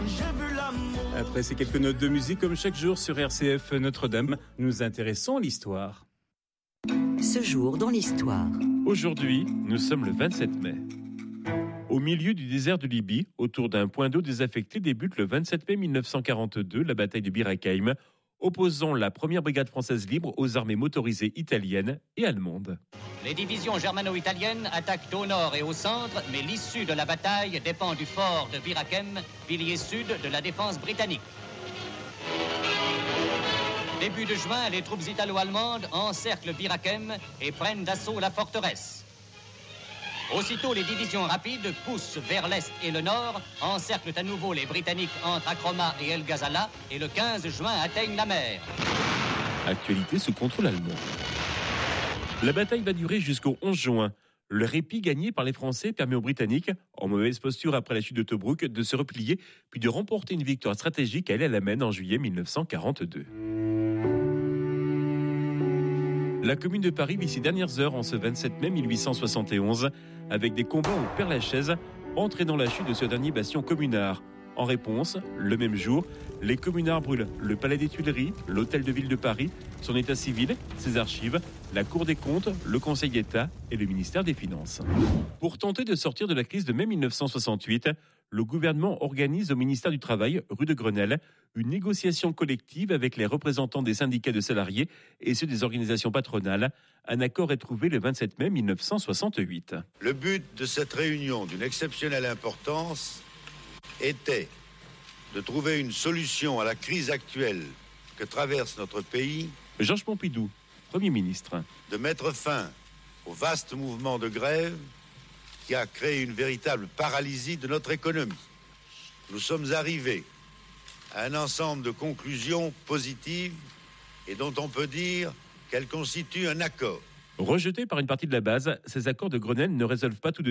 Après ces quelques notes de musique, comme chaque jour sur RCF Notre-Dame, nous intéressons à l'histoire. Ce jour dans l'histoire. Aujourd'hui, nous sommes le 27 mai. Au milieu du désert de Libye, autour d'un point d'eau désaffecté, débute le 27 mai 1942 la bataille de Bir Hakeim, opposant la première brigade française libre aux armées motorisées italiennes et allemandes. Les divisions germano-italiennes attaquent au nord et au centre, mais l'issue de la bataille dépend du fort de Bir Hakeim, pilier sud de la défense britannique. Début de juin, les troupes italo-allemandes encerclent Bir Hakeim et prennent d'assaut la forteresse. Aussitôt, les divisions rapides poussent vers l'est et le nord, encerclent à nouveau les Britanniques entre Akroma et El Ghazala et le 15 juin atteignent la mer. Actualité sous contrôle allemand. La bataille va durer jusqu'au 11 juin. Le répit gagné par les Français permet aux Britanniques, en mauvaise posture après la chute de Tobrouk, de se replier puis de remporter une victoire stratégique à El Alamein en juillet 1942. La Commune de Paris vit ses dernières heures en ce 27 mai 1871 avec des combats au Père-Lachaise, entraînant la chute de ce dernier bastion communard. En réponse, le même jour, les communards brûlent le Palais des Tuileries, l'Hôtel de Ville de Paris, son état civil, ses archives, la Cour des comptes, le Conseil d'État et le ministère des Finances. Pour tenter de sortir de la crise de mai 1968, le gouvernement organise au ministère du Travail, rue de Grenelle, une négociation collective avec les représentants des syndicats de salariés et ceux des organisations patronales. Un accord est trouvé le 27 mai 1968. Le but de cette réunion d'une exceptionnelle importance était de trouver une solution à la crise actuelle que traverse notre pays. Georges Pompidou, Premier ministre. De mettre fin au vaste mouvement de grève qui a créé une véritable paralysie de notre économie. Nous sommes arrivés à un ensemble de conclusions positives et dont on peut dire qu'elles constituent un accord. Rejetés par une partie de la base, ces accords de Grenelle ne résolvent pas tout de